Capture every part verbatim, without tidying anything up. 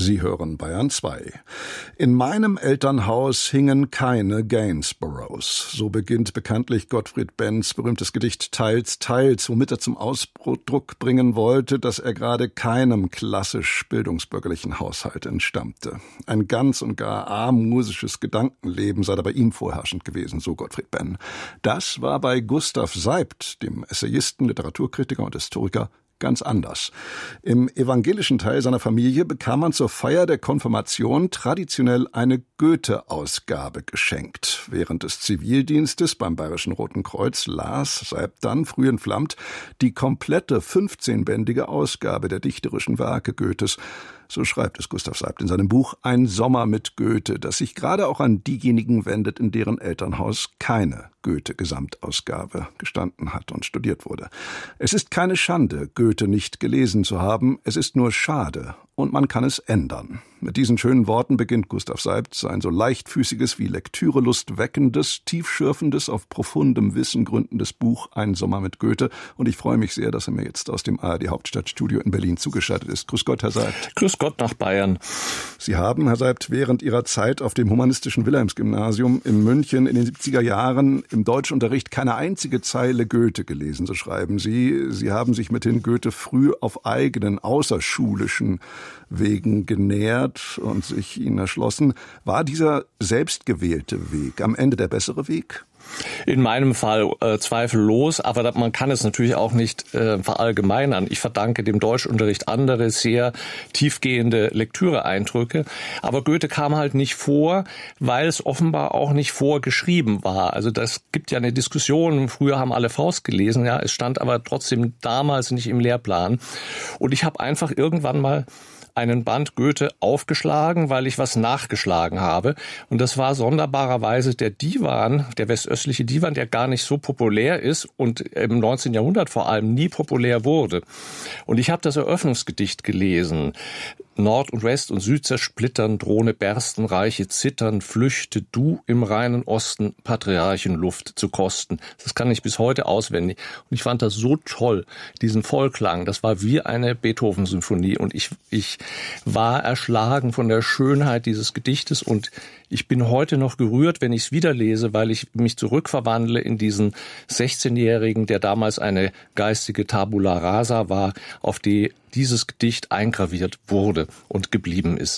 Sie hören Bayern zwei. In meinem Elternhaus hingen keine Gainsboroughs. So beginnt bekanntlich Gottfried Benns berühmtes Gedicht Teils, Teils, womit er zum Ausdruck bringen wollte, dass er gerade keinem klassisch bildungsbürgerlichen Haushalt entstammte. Ein ganz und gar amusisches Gedankenleben sei da bei ihm vorherrschend gewesen, so Gottfried Benn. Das war bei Gustav Seibt, dem Essayisten, Literaturkritiker und Historiker, ganz anders. Im evangelischen Teil seiner Familie bekam man zur Feier der Konfirmation traditionell eine Goethe-Ausgabe geschenkt. Während des Zivildienstes beim Bayerischen Roten Kreuz las Seibt dann, früh entflammt, die komplette fünfzehnbändige Ausgabe der dichterischen Werke Goethes. So schreibt es Gustav Seibt in seinem Buch Ein Sommer mit Goethe, das sich gerade auch an diejenigen wendet, in deren Elternhaus keine Goethe-Gesamtausgabe gestanden hat und studiert wurde. Es ist keine Schande, Goethe nicht gelesen zu haben, es ist nur schade und man kann es ändern. Mit diesen schönen Worten beginnt Gustav Seibt sein so leichtfüßiges wie Lektürelust weckendes, tiefschürfendes, auf profundem Wissen gründendes Buch Ein Sommer mit Goethe. Und ich freue mich sehr, dass er mir jetzt aus dem A R D-Hauptstadtstudio in Berlin zugeschaltet ist. Grüß Gott, Herr Seibt. Grüß Gott nach Bayern. Sie haben, Herr Seibt, während Ihrer Zeit auf dem humanistischen Wilhelms-Gymnasium in München in den siebziger Jahren im Deutschunterricht keine einzige Zeile Goethe gelesen, so schreiben Sie. Sie haben sich mithin Goethe früh auf eigenen außerschulischen Wegen genährt und sich ihnen erschlossen. War dieser selbstgewählte Weg am Ende der bessere Weg? In meinem Fall äh, zweifellos, aber man kann es natürlich auch nicht äh, verallgemeinern. Ich verdanke dem Deutschunterricht andere sehr tiefgehende Lektüreeindrücke, aber Goethe kam halt nicht vor, weil es offenbar auch nicht vorgeschrieben war. Also das gibt ja eine Diskussion, früher haben alle Faust gelesen, ja, es stand aber trotzdem damals nicht im Lehrplan. Und ich habe einfach irgendwann mal einen Band Goethe aufgeschlagen, weil ich was nachgeschlagen habe. Und das war sonderbarerweise der Divan, der westöstliche Divan, der gar nicht so populär ist und im neunzehnten Jahrhundert vor allem nie populär wurde. Und ich habe das Eröffnungsgedicht gelesen. Nord und West und Süd zersplittern, Drohne bersten, Reiche zittern, flüchte du im reinen Osten, Patriarchenluft zu kosten. Das kann ich bis heute auswendig. Und ich fand das so toll, diesen Vollklang. Das war wie eine Beethoven-Symphonie. Und ich, ich war erschlagen von der Schönheit dieses Gedichtes. Und ich bin heute noch gerührt, wenn ich es wieder lese, weil ich mich zurückverwandle in diesen sechzehnjährigen, der damals eine geistige Tabula rasa war, auf die dieses Gedicht eingraviert wurde und geblieben ist.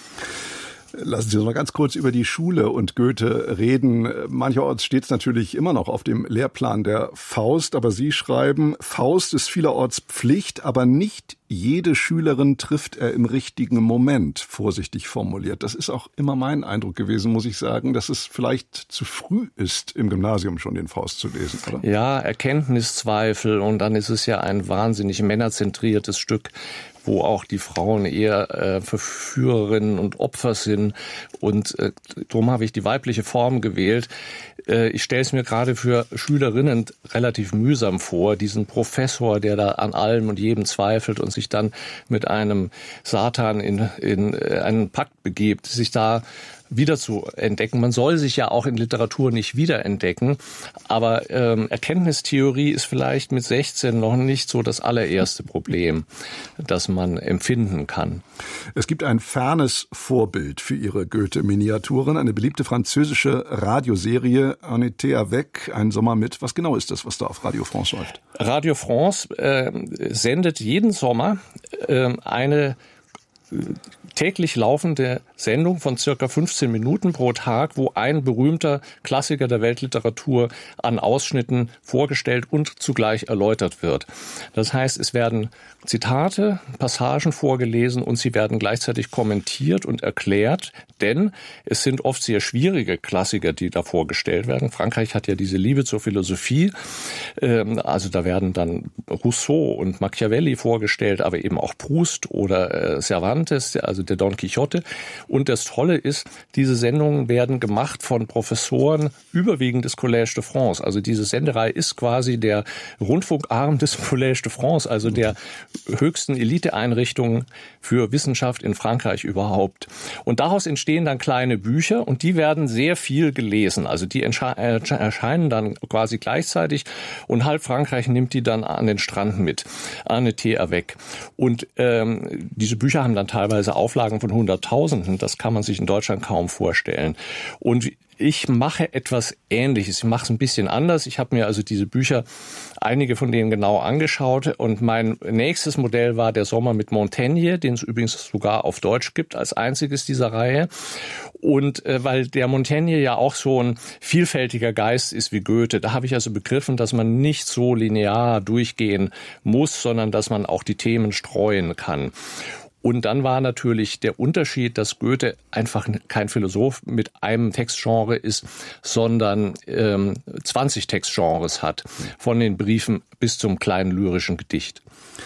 Lassen Sie uns mal ganz kurz über die Schule und Goethe reden. Mancherorts steht es natürlich immer noch auf dem Lehrplan der Faust, aber Sie schreiben, Faust ist vielerorts Pflicht, aber nicht jede Schülerin trifft er im richtigen Moment, vorsichtig formuliert. Das ist auch immer mein Eindruck gewesen, muss ich sagen, dass es vielleicht zu früh ist, im Gymnasium schon den Faust zu lesen, oder? Ja, Erkenntniszweifel, und dann ist es ja ein wahnsinnig männerzentriertes Stück, wo auch die Frauen eher äh, Verführerinnen und Opfer sind. Und äh, darum habe ich die weibliche Form gewählt. Äh, ich stelle es mir gerade für Schülerinnen relativ mühsam vor, diesen Professor, der da an allem und jedem zweifelt und sich dann mit einem Satan in, in äh, einen Pakt begibt, sich da wieder zu entdecken. Man soll sich ja auch in Literatur nicht wiederentdecken, aber ähm, Erkenntnistheorie ist vielleicht mit sechzehn noch nicht so das allererste Problem, das man empfinden kann. Es gibt ein fernes Vorbild für Ihre Goethe-Miniaturen, eine beliebte französische Radioserie Un été avec, ein Sommer mit. Was genau ist das, was da auf Radio France läuft? Radio France äh, sendet jeden Sommer äh, eine täglich laufende Sendung von circa fünfzehn Minuten pro Tag, wo ein berühmter Klassiker der Weltliteratur an Ausschnitten vorgestellt und zugleich erläutert wird. Das heißt, es werden Zitate, Passagen vorgelesen und sie werden gleichzeitig kommentiert und erklärt, denn es sind oft sehr schwierige Klassiker, die da vorgestellt werden. Frankreich hat ja diese Liebe zur Philosophie, also da werden dann Rousseau und Machiavelli vorgestellt, aber eben auch Proust oder Cervantes, also der Don Quixote. Und das Tolle ist, diese Sendungen werden gemacht von Professoren überwiegend des Collège de France. Also diese Senderei ist quasi der Rundfunkarm des Collège de France, also der höchsten Eliteeinrichtungen für Wissenschaft in Frankreich überhaupt. Und daraus entstehen dann kleine Bücher und die werden sehr viel gelesen. Also die erscheinen dann quasi gleichzeitig und halb Frankreich nimmt die dann an den Strand mit. Un été avec. Und ähm, diese Bücher haben dann teilweise Auflagen Auflagen von Hunderttausenden, das kann man sich in Deutschland kaum vorstellen. Und ich mache etwas Ähnliches. Ich mache es ein bisschen anders. Ich habe mir also diese Bücher, einige von denen genau angeschaut. Und mein nächstes Modell war Der Sommer mit Montaigne, den es übrigens sogar auf Deutsch gibt, als einziges dieser Reihe. Und äh, weil der Montaigne ja auch so ein vielfältiger Geist ist wie Goethe, da habe ich also begriffen, dass man nicht so linear durchgehen muss, sondern dass man auch die Themen streuen kann. Und dann war natürlich der Unterschied, dass Goethe einfach kein Philosoph mit einem Textgenre ist, sondern ähm, zwanzig Textgenres hat, von den Briefen bis zum kleinen lyrischen Gedicht.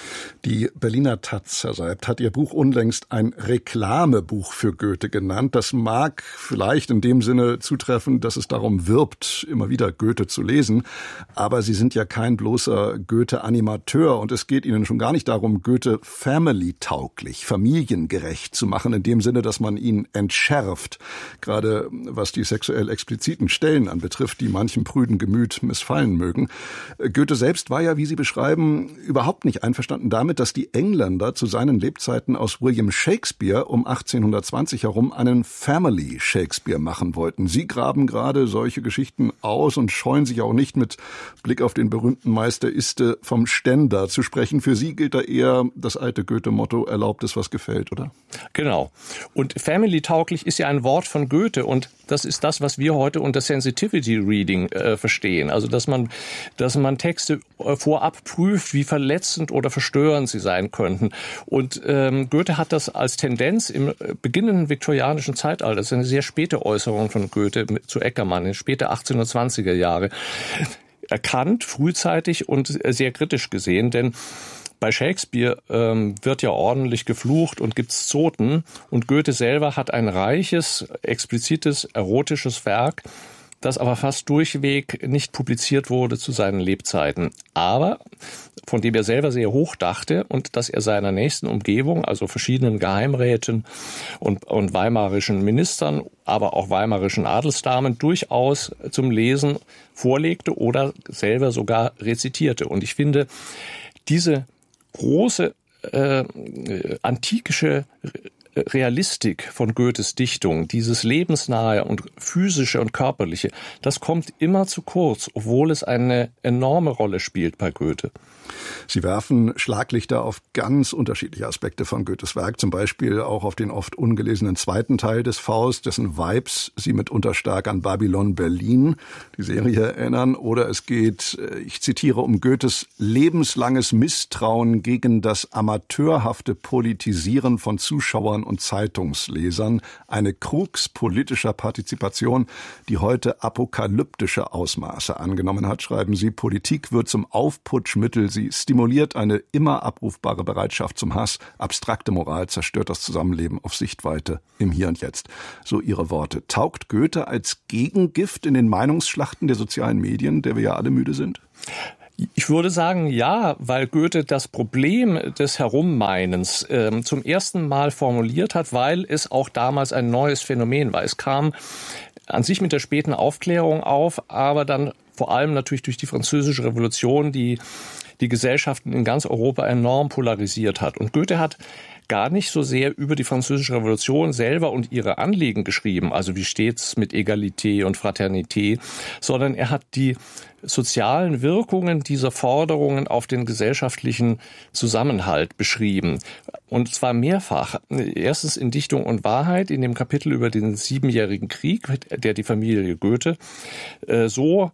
Die Berliner Taz, Herr Seibt, hat ihr Buch unlängst ein Reklamebuch für Goethe genannt. Das mag vielleicht in dem Sinne zutreffen, dass es darum wirbt, immer wieder Goethe zu lesen. Aber Sie sind ja kein bloßer Goethe-Animateur und es geht Ihnen schon gar nicht darum, Goethe family-tauglich, familiengerecht zu machen, in dem Sinne, dass man ihn entschärft. Gerade was die sexuell expliziten Stellen anbetrifft, die manchem prüden Gemüt missfallen mögen. Goethe selbst war ja, wie Sie beschreiben, überhaupt nicht einverstanden damit, dass die Engländer zu seinen Lebzeiten aus William Shakespeare um achtzehnhundertzwanzig herum einen Family Shakespeare machen wollten. Sie graben gerade solche Geschichten aus und scheuen sich auch nicht mit Blick auf den berühmten Meister Iste vom Ständer zu sprechen. Für Sie gilt da eher das alte Goethe-Motto, erlaubt es, was gefällt, oder? Genau. Und family-tauglich ist ja ein Wort von Goethe und das ist das, was wir heute unter Sensitivity Reading äh, verstehen. Also, dass man, dass man Texte äh, vorab prüft, wie verletzend oder verstörend sie sein könnten. Und ähm, Goethe hat das als Tendenz im beginnenden viktorianischen Zeitalter, das ist eine sehr späte Äußerung von Goethe zu Eckermann, in späte achtzehnhundertzwanziger Jahre, erkannt, frühzeitig und sehr kritisch gesehen, denn bei Shakespeare ähm, wird ja ordentlich geflucht und gibt's Zoten und Goethe selber hat ein reiches, explizites, erotisches Werk, das aber fast durchweg nicht publiziert wurde zu seinen Lebzeiten. Aber von dem er selber sehr hoch dachte und dass er seiner nächsten Umgebung, also verschiedenen Geheimräten und, und weimarischen Ministern, aber auch weimarischen Adelsdamen durchaus zum Lesen vorlegte oder selber sogar rezitierte. Und ich finde, diese große äh, antikische Realistik von Goethes Dichtung, dieses lebensnahe und physische und körperliche, das kommt immer zu kurz, obwohl es eine enorme Rolle spielt bei Goethe. Sie werfen Schlaglichter auf ganz unterschiedliche Aspekte von Goethes Werk, zum Beispiel auch auf den oft ungelesenen zweiten Teil des Faust, dessen Vibes Sie mitunter stark an Babylon Berlin, die Serie, erinnern. Oder es geht, ich zitiere, um Goethes lebenslanges Misstrauen gegen das amateurhafte Politisieren von Zuschauern und Zeitungslesern, eine Krux politischer Partizipation, die heute apokalyptische Ausmaße angenommen hat, schreiben Sie. Politik wird zum Aufputschmittel, sie stimuliert eine immer abrufbare Bereitschaft zum Hass, abstrakte Moral zerstört das Zusammenleben auf Sichtweite im Hier und Jetzt. So Ihre Worte. Taugt Goethe als Gegengift in den Meinungsschlachten der sozialen Medien, der wir ja alle müde sind? Ich würde sagen, ja, weil Goethe das Problem des Herummeinens äh, zum ersten Mal formuliert hat, weil es auch damals ein neues Phänomen war. Es kam an sich mit der späten Aufklärung auf, aber dann vor allem natürlich durch die Französische Revolution, die die Gesellschaften in ganz Europa enorm polarisiert hat. Und Goethe hat gar nicht so sehr über die Französische Revolution selber und ihre Anliegen geschrieben, also wie steht's mit Egalité und Fraternité, sondern er hat die sozialen Wirkungen dieser Forderungen auf den gesellschaftlichen Zusammenhalt beschrieben. Und zwar mehrfach. Erstens in Dichtung und Wahrheit, in dem Kapitel über den Siebenjährigen Krieg, der die Familie Goethe äh, so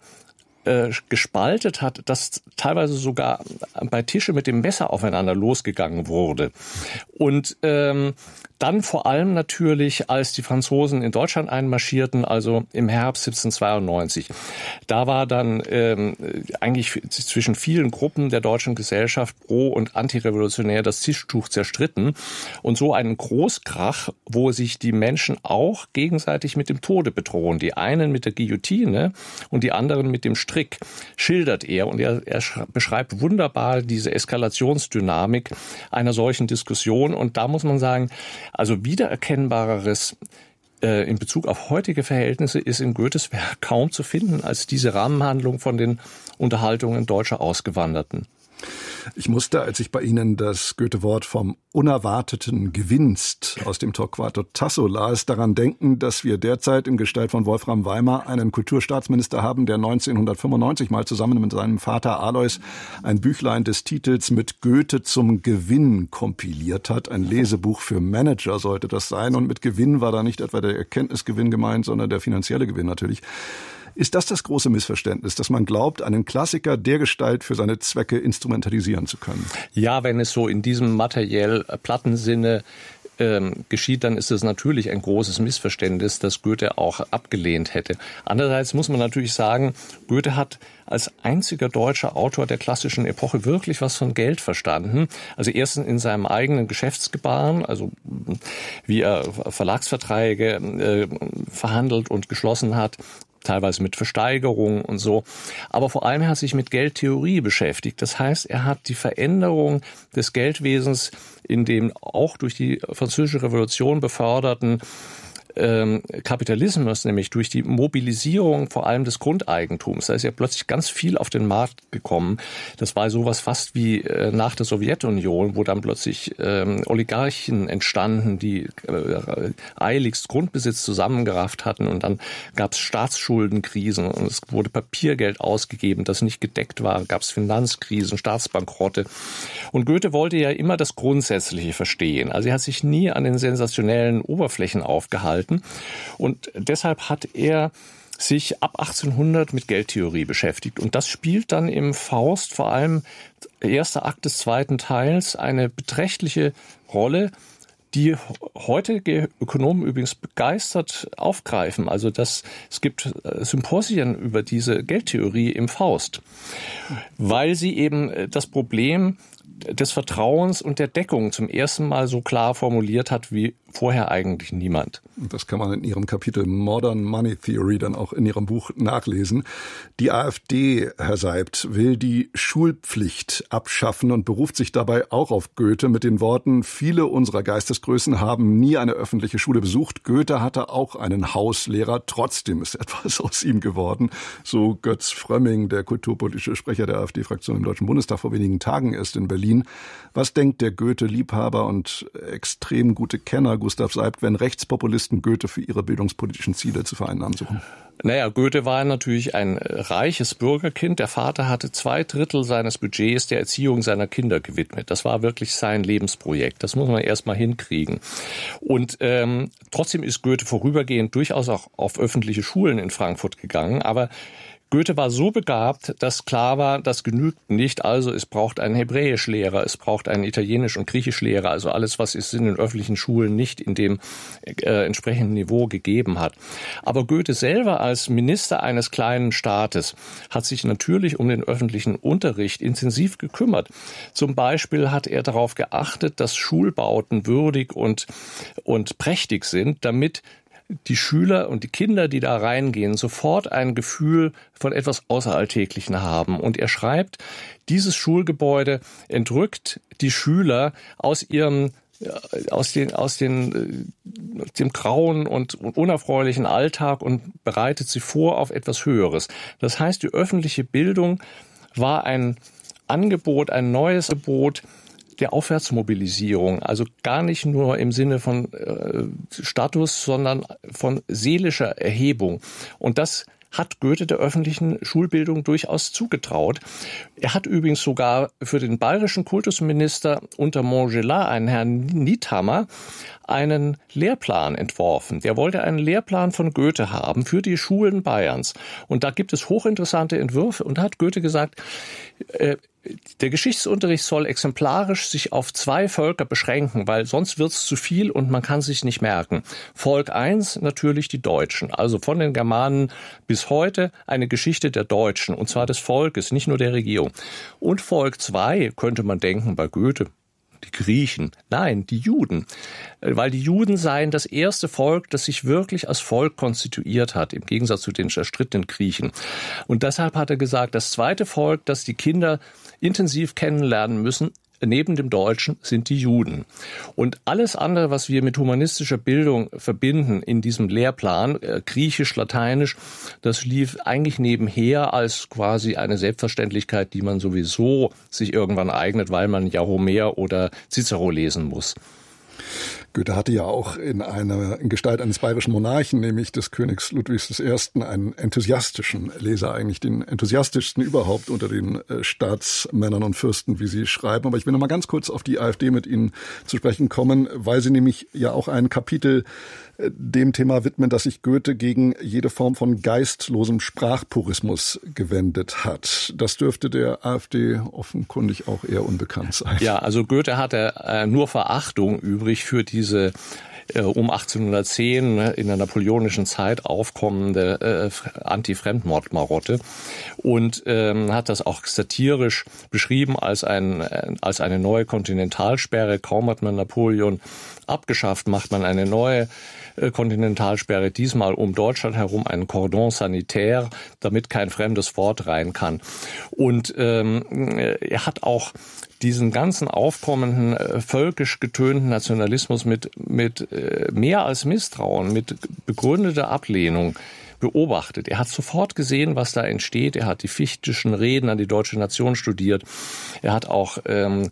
gespaltet hat, dass teilweise sogar bei Tische mit dem Messer aufeinander losgegangen wurde. Und ähm, dann vor allem natürlich, als die Franzosen in Deutschland einmarschierten, also im Herbst siebzehnhundertzweiundneunzig. Da war dann ähm, eigentlich zwischen vielen Gruppen der deutschen Gesellschaft pro- und antirevolutionär das Tischtuch zerstritten. Und so einen Großkrach, wo sich die Menschen auch gegenseitig mit dem Tode bedrohen. Die einen mit der Guillotine und die anderen mit dem Strick, schildert er. Und er, er beschreibt wunderbar diese Eskalationsdynamik einer solchen Diskussion. Und da muss man sagen, also wiedererkennbareres äh, in Bezug auf heutige Verhältnisse ist in Goethes Werk kaum zu finden als diese Rahmenhandlung von den Unterhaltungen deutscher Ausgewanderten. Ich musste, als ich bei Ihnen das Goethe-Wort vom unerwarteten Gewinnst aus dem Torquato Tasso las, daran denken, dass wir derzeit in Gestalt von Wolfram Weimar einen Kulturstaatsminister haben, der neunzehnhundertfünfundneunzig mal zusammen mit seinem Vater Alois ein Büchlein des Titels Mit Goethe zum Gewinn kompiliert hat. Ein Lesebuch für Manager sollte das sein. Und mit Gewinn war da nicht etwa der Erkenntnisgewinn gemeint, sondern der finanzielle Gewinn natürlich. Ist das das große Missverständnis, dass man glaubt, einen Klassiker dergestalt für seine Zwecke instrumentalisieren zu können? Ja, wenn es so in diesem materiell platten Sinne ähm, geschieht, dann ist es natürlich ein großes Missverständnis, das Goethe auch abgelehnt hätte. Andererseits muss man natürlich sagen, Goethe hat als einziger deutscher Autor der klassischen Epoche wirklich was von Geld verstanden. Also erstens in seinem eigenen Geschäftsgebaren, also wie er Verlagsverträge äh, verhandelt und geschlossen hat, teilweise mit Versteigerungen und so. Aber vor allem hat er sich mit Geldtheorie beschäftigt. Das heißt, er hat die Veränderung des Geldwesens in dem auch durch die Französische Revolution beförderten ähm, Kapitalismus, nämlich durch die Mobilisierung vor allem des Grundeigentums. Da ist ja plötzlich ganz viel auf den Markt gekommen. Das war sowas fast wie äh, nach der Sowjetunion, wo dann plötzlich ähm, Oligarchen entstanden, die äh, eiligst Grundbesitz zusammengerafft hatten, und dann gab es Staatsschuldenkrisen und es wurde Papiergeld ausgegeben, das nicht gedeckt war, gab es Finanzkrisen, Staatsbankrotte. Und Goethe wollte ja immer das Grundsätzliche verstehen. Also er hat sich nie an den sensationellen Oberflächen aufgehalten. Und deshalb hat er sich ab achtzehnhundert mit Geldtheorie beschäftigt. Und das spielt dann im Faust, vor allem erster Akt des zweiten Teils, eine beträchtliche Rolle, die heutige Ökonomen übrigens begeistert aufgreifen. Also das, es gibt Symposien über diese Geldtheorie im Faust, weil sie eben das Problem des Vertrauens und der Deckung zum ersten Mal so klar formuliert hat wie vorher eigentlich niemand. Das kann man in Ihrem Kapitel Modern Money Theory dann auch in Ihrem Buch nachlesen. Die AfD, Herr Seibt, will die Schulpflicht abschaffen und beruft sich dabei auch auf Goethe mit den Worten: Viele unserer Geistesgrößen haben nie eine öffentliche Schule besucht. Goethe hatte auch einen Hauslehrer. Trotzdem ist etwas aus ihm geworden. So Götz Frömming, der kulturpolitische Sprecher der AfD-Fraktion im Deutschen Bundestag, vor wenigen Tagen erst in Berlin. Was denkt der Goethe-Liebhaber und extrem gute Kenner Gustav Seibt, wenn Rechtspopulisten Goethe für ihre bildungspolitischen Ziele zu vereinnahmen suchen? Naja, Goethe war natürlich ein reiches Bürgerkind. Der Vater hatte zwei Drittel seines Budgets der Erziehung seiner Kinder gewidmet. Das war wirklich sein Lebensprojekt. Das muss man erst mal hinkriegen. Und ähm, trotzdem ist Goethe vorübergehend durchaus auch auf öffentliche Schulen in Frankfurt gegangen. Aber Goethe war so begabt, dass klar war, das genügt nicht. Also es braucht einen Hebräischlehrer, es braucht einen Italienisch- und Griechischlehrer. Also alles, was es in den öffentlichen Schulen nicht in dem äh, entsprechenden Niveau gegeben hat. Aber Goethe selber als Minister eines kleinen Staates hat sich natürlich um den öffentlichen Unterricht intensiv gekümmert. Zum Beispiel hat er darauf geachtet, dass Schulbauten würdig und, und prächtig sind, damit die Schüler und die Kinder, die da reingehen, sofort ein Gefühl von etwas Außeralltäglichen haben. Und er schreibt, dieses Schulgebäude entrückt die Schüler aus ihrem aus den aus den dem grauen und unerfreulichen Alltag und bereitet sie vor auf etwas Höheres. Das heißt, die öffentliche Bildung war ein Angebot, ein neues Gebot der Aufwärtsmobilisierung, also gar nicht nur im Sinne von äh, Status, sondern von seelischer Erhebung. Und das hat Goethe der öffentlichen Schulbildung durchaus zugetraut. Er hat übrigens sogar für den bayerischen Kultusminister unter Montgelas, einen Herrn Niethammer, einen Lehrplan entworfen. Der wollte einen Lehrplan von Goethe haben für die Schulen Bayerns. Und da gibt es hochinteressante Entwürfe. Und da hat Goethe gesagt, äh, der Geschichtsunterricht soll exemplarisch sich auf zwei Völker beschränken, weil sonst wird es zu viel und man kann sich nicht merken. Volk eins natürlich die Deutschen, also von den Germanen bis heute eine Geschichte der Deutschen, und zwar des Volkes, nicht nur der Regierung. Und Volk zwei könnte man denken bei Goethe, die Griechen. Nein, die Juden. Weil die Juden seien das erste Volk, das sich wirklich als Volk konstituiert hat, im Gegensatz zu den zerstrittenen Griechen. Und deshalb hat er gesagt, das zweite Volk, das die Kinder intensiv kennenlernen müssen, neben dem Deutschen sind die Juden. Und alles andere, was wir mit humanistischer Bildung verbinden in diesem Lehrplan, äh, Griechisch, Lateinisch, das lief eigentlich nebenher als quasi eine Selbstverständlichkeit, die man sowieso sich irgendwann eignet, weil man ja Homer oder Cicero lesen muss. Goethe hatte ja auch in einer in Gestalt eines bayerischen Monarchen, nämlich des Königs Ludwigs der Ersten, einen enthusiastischen Leser, eigentlich den enthusiastischsten überhaupt unter den äh, Staatsmännern und Fürsten, wie Sie schreiben. Aber ich will noch mal ganz kurz auf die AfD mit Ihnen zu sprechen kommen, weil Sie nämlich ja auch ein Kapitel äh, dem Thema widmen, dass sich Goethe gegen jede Form von geistlosem Sprachpurismus gewendet hat. Das dürfte der AfD offenkundig auch eher unbekannt sein. Ja, also Goethe hatte äh, nur Verachtung übrig für diese äh, um achtzehnhundertzehn ne, in der napoleonischen Zeit aufkommende äh, Anti-Fremdmord-Marotte und ähm, hat das auch satirisch beschrieben als, ein, äh, als eine neue Kontinentalsperre. Kaum hat man Napoleon abgeschafft, macht man eine neue äh, Kontinentalsperre, diesmal um Deutschland herum einen Cordon sanitaire, damit kein fremdes Wort rein kann. Und ähm, er hat auch diesen ganzen aufkommenden, äh, völkisch getönten Nationalismus mit, mit äh, mehr als Misstrauen, mit begründeter Ablehnung beobachtet. Er hat sofort gesehen, was da entsteht. Er hat die Fichtischen Reden an die deutsche Nation studiert. Er hat auch ähm,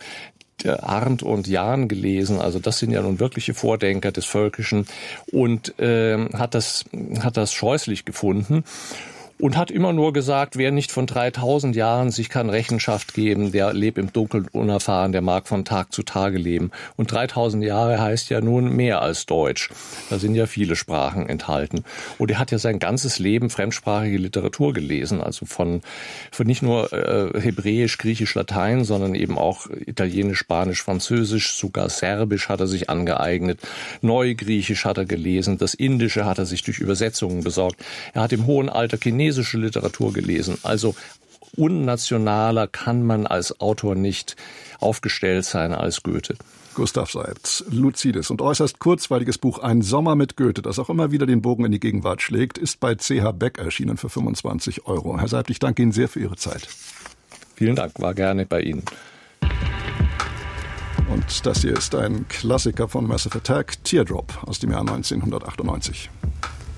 Arndt und Jahn gelesen, also das sind ja nun wirkliche Vordenker des Völkischen, und äh, hat das hat das scheußlich gefunden. Und hat immer nur gesagt, wer nicht von dreitausend Jahren sich kann Rechenschaft geben, der lebt im Dunkeln unerfahren, der mag von Tag zu Tage leben. Und dreitausend Jahre heißt ja nun mehr als Deutsch. Da sind ja viele Sprachen enthalten. Und er hat ja sein ganzes Leben fremdsprachige Literatur gelesen, also von, von nicht nur äh, Hebräisch, Griechisch, Latein, sondern eben auch Italienisch, Spanisch, Französisch, sogar Serbisch hat er sich angeeignet. Neugriechisch hat er gelesen, das Indische hat er sich durch Übersetzungen besorgt. Er hat im hohen Alter Chinesische Literatur gelesen. Also unnationaler kann man als Autor nicht aufgestellt sein als Goethe. Gustav Seitz, luzides und äußerst kurzweiliges Buch Ein Sommer mit Goethe, das auch immer wieder den Bogen in die Gegenwart schlägt, ist bei C H Beck erschienen für fünfundzwanzig Euro. Herr Seitz, ich danke Ihnen sehr für Ihre Zeit. Vielen Dank, war gerne bei Ihnen. Und das hier ist ein Klassiker von Massive Attack, Teardrop aus dem Jahr neunzehnhundertachtundneunzig.